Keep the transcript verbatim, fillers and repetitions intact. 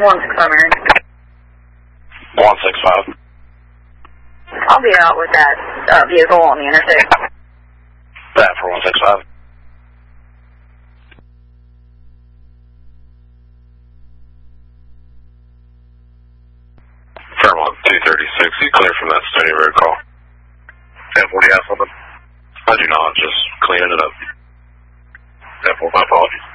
one six five, Mary. one six five. I'll be out with that uh, vehicle on the interstate. That for one six five. Fairmont two thirty-six, you clear from that Stony Road call. ten forty, have something? I do not, just cleaning it up. ten four, my apologies.